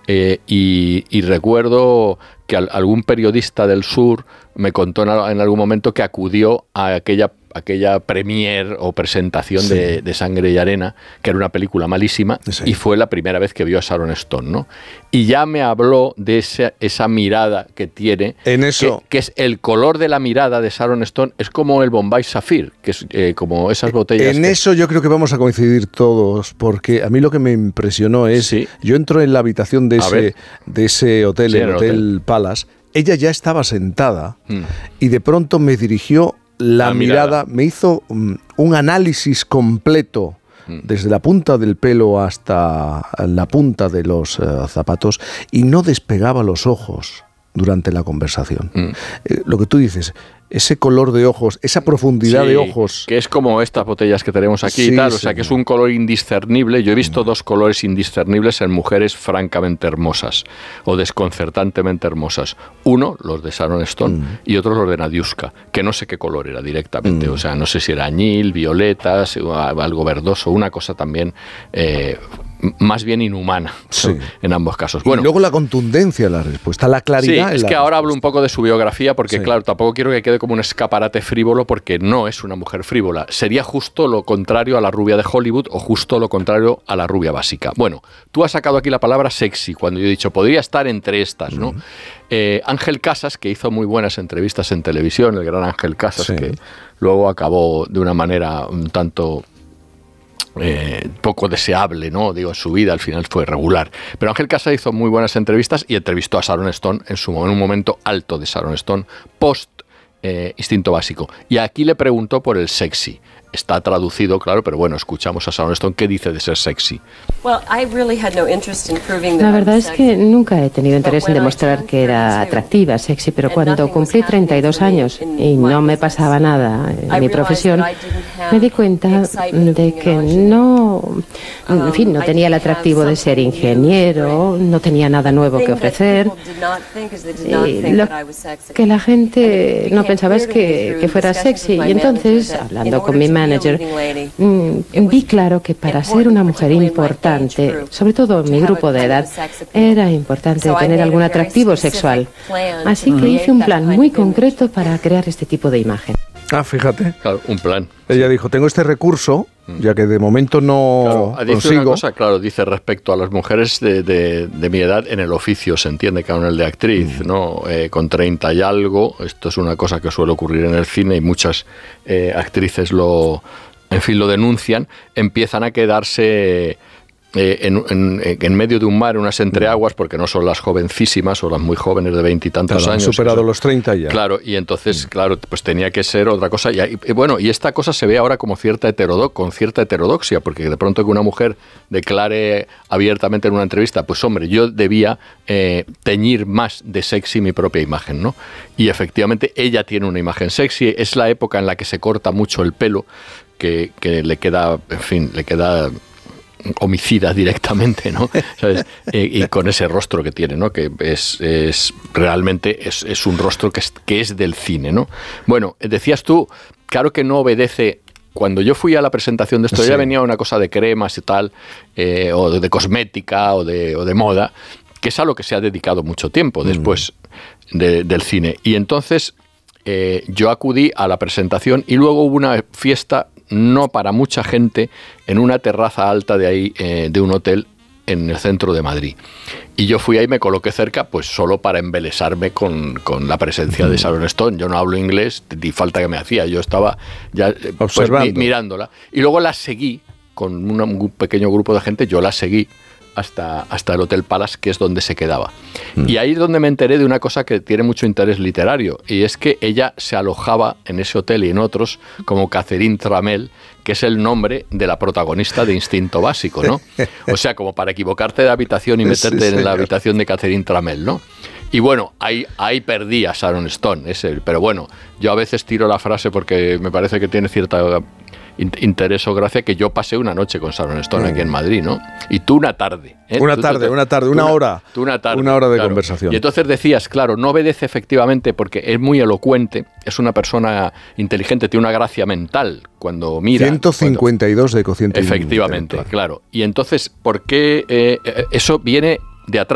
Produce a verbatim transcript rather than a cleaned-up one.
Eh, y, y recuerdo que al, algún periodista del sur me contó en, en algún momento que acudió a aquella aquella premier o presentación sí. de, de Sangre y Arena, que era una película malísima, sí. y fue la primera vez que vio a Sharon Stone, ¿no? Y ya me habló de esa, esa mirada que tiene, en eso. Que, que es el color de la mirada de Sharon Stone, es como el Bombay Sapphire, que es eh, como esas botellas. En que... eso yo creo que vamos a coincidir todos, porque a mí lo que me impresionó es, sí. yo entro en la habitación de, ese, de ese hotel, sí, el Hotel, hotel Palace, ella ya estaba sentada hmm. y de pronto me dirigió La, la mirada, mirada me hizo um, un análisis completo mm. desde la punta del pelo hasta la punta de los uh, zapatos y no despegaba los ojos durante la conversación. Mm. Eh, lo que tú dices, ese color de ojos, esa profundidad sí, de ojos. Que es como estas botellas que tenemos aquí sí, y tal, o sea, que es un color indiscernible. Yo he visto mm. dos colores indiscernibles en mujeres francamente hermosas o desconcertantemente hermosas. Uno, los de Sharon Stone, mm. y otro, los de Nadiuska, que no sé qué color era directamente. Mm. O sea, no sé si era añil, violetas, algo verdoso, una cosa también... Eh, más bien inhumana, sí. en ambos casos. Bueno, y luego la contundencia de la respuesta, la claridad. Sí, es que respuesta. Ahora hablo un poco de su biografía porque, sí. claro, tampoco quiero que quede como un escaparate frívolo porque no es una mujer frívola. Sería justo lo contrario a la rubia de Hollywood o justo lo contrario a la rubia básica. Bueno, tú has sacado aquí la palabra sexy cuando yo he dicho podría estar entre estas, ¿no? Uh-huh. Eh, Ángel Casas, que hizo muy buenas entrevistas en televisión, el gran Ángel Casas, sí. que luego acabó de una manera un tanto... Eh, poco deseable, ¿no? Digo, su vida al final fue regular. Pero Ángel Casas hizo muy buenas entrevistas y entrevistó a Sharon Stone en, su, en un momento alto de Sharon Stone, post eh, Instinto Básico. Y aquí le preguntó por el sexy. Está traducido, claro, pero bueno, escuchamos a Sharon Stone qué dice de ser sexy. La verdad es que nunca he tenido interés en demostrar que era atractiva, sexy, pero cuando cumplí treinta y dos años y no me pasaba nada en mi profesión, me di cuenta de que no, en fin, no tenía el atractivo de ser ingeniero, no tenía nada nuevo que ofrecer. Y lo que la gente no pensaba es que, que fuera sexy. Y entonces, hablando con mi manager, mm, vi claro que para ser una mujer importante, sobre todo en mi grupo de edad, era importante tener algún atractivo sexual. Así que hice un plan muy concreto para crear este tipo de imagen. Ah, fíjate. Claro, un plan. Ella sí. dijo, tengo este recurso, ya que de momento no claro, dice consigo. Una cosa, claro, dice respecto a las mujeres de, de, de mi edad en el oficio, se entiende, que aún el de actriz, mm. ¿no? Eh, con treinta y algo, esto es una cosa que suele ocurrir en el cine y muchas eh, actrices lo, en fin, lo denuncian, empiezan a quedarse... Eh, en, en, en medio de un mar, en unas entreaguas, porque no son las jovencísimas o las muy jóvenes de veintitantos claro, años. Han superado eso, los treinta ya. Claro, y entonces, mm. claro, pues tenía que ser otra cosa. Y, y bueno, y esta cosa se ve ahora como cierta heterodox, con cierta heterodoxia, porque de pronto que una mujer declare abiertamente en una entrevista, pues hombre, yo debía eh, teñir más de sexy mi propia imagen, ¿no? Y efectivamente ella tiene una imagen sexy, es la época en la que se corta mucho el pelo, que, que le queda, en fin, le queda... homicida directamente, ¿no? ¿Sabes? Y, y con ese rostro que tiene, ¿no? Que es, es realmente es, es un rostro que es, que es del cine, ¿no? Bueno, decías tú, claro que no obedece. Cuando yo fui a la presentación de esto, sí. ya venía una cosa de cremas y tal, eh, o de, de cosmética o de, o de moda, que es a lo que se ha dedicado mucho tiempo después mm. de, del cine. Y entonces eh, yo acudí a la presentación y luego hubo una fiesta no para mucha gente, en una terraza alta de ahí, eh, de un hotel en el centro de Madrid. Y yo fui ahí y me coloqué cerca, pues solo para embelesarme con, con la presencia mm. de Sharon Stone. Yo no hablo inglés, ni falta que me hacía, yo estaba ya pues, mi, mirándola. Y luego la seguí, con una, un pequeño grupo de gente, yo la seguí hasta, hasta el Hotel Palace, que es donde se quedaba. Mm. Y ahí es donde me enteré de una cosa que tiene mucho interés literario, y es que ella se alojaba en ese hotel y en otros como Catherine Tramell, que es el nombre de la protagonista de Instinto Básico, ¿no? O sea, como para equivocarte de habitación y meterte sí, en la habitación de Catherine Tramell, ¿no? Y bueno, ahí, ahí perdí a Sharon Stone, ese, pero bueno, yo a veces tiro la frase porque me parece que tiene cierta interés o gracia, que yo pasé una noche con Sharon Stone mm. aquí en Madrid, ¿no? Y tú una tarde. ¿eh? Una tú, tarde, tú, una tarde, una, una hora. Tú una tarde. Una hora de claro. conversación. Y entonces decías, claro, no obedece efectivamente porque es muy elocuente, es una persona inteligente, tiene una gracia mental cuando mira. ciento cincuenta y dos cuando, de cociente. Efectivamente, claro. Y entonces, ¿por qué eh, eso viene de atrás?